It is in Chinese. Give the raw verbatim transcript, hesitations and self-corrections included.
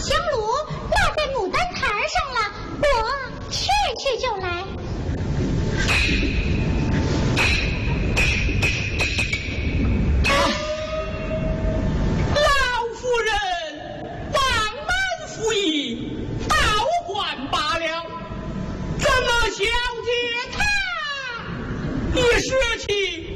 香炉落在牡丹台上了，我去去就来。 老夫人忘满服役，倒换罢了，怎么小姐她一时气